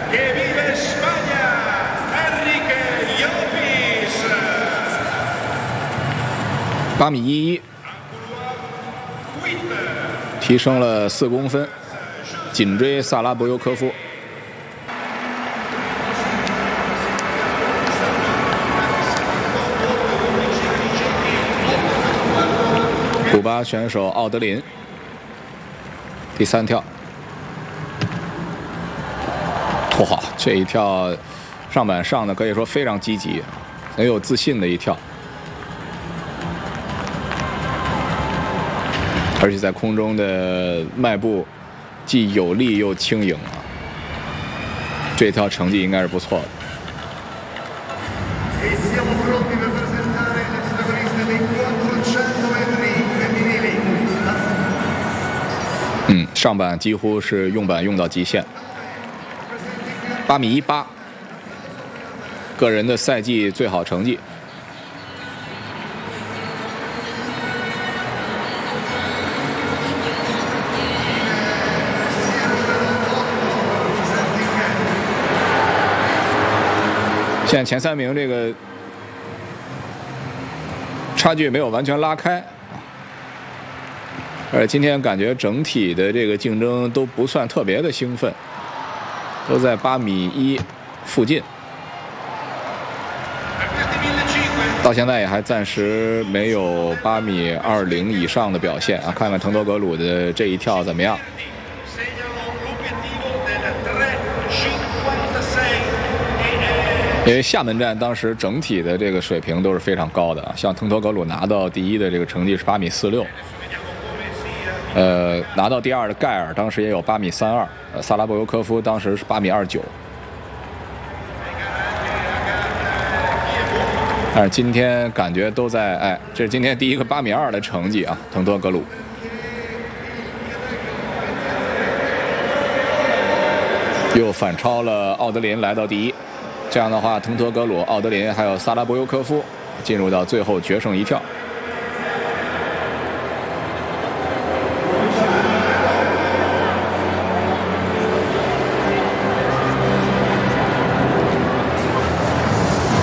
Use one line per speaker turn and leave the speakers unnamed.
8米11，提升了4公分，紧追萨拉博尤科夫。古巴选手奥德林，第3跳。哇，这一跳上板上的可以说非常积极，很有自信的一跳。 而且在空中的迈步既有力又轻盈啊，这条成绩应该是不错的。上板几乎是用板用到极限。8米18，个人的赛季最好成绩。 现在前3名这个差距没有完全拉开，而今天感觉整体的这个竞争都不算特别的兴奋，都在8米1附近，到现在也还暂时没有8米20以上的表现啊！看看滕多格鲁的这一跳怎么样？ 因为厦门站当时整体的这个水平都是非常高的啊，像滕多格鲁拿到第1的这个成绩是8米46，拿到第2的盖尔当时也有8米32，萨拉博尤科夫当时是8米29，但是今天感觉都在这是今天第1个8米2的成绩啊，滕多格鲁。 又反超了奥德林，来到第1。这样的话，滕多格鲁、奥德林还有萨拉博尤科夫进入到最后决胜一跳。